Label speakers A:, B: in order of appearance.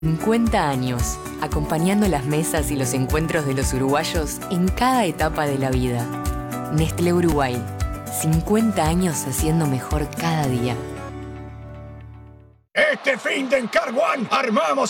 A: 50 años, acompañando las mesas y los encuentros de los uruguayos en cada etapa de la vida. Nestlé Uruguay, 50 años haciendo mejor cada día.
B: Este fin de en Car One armamos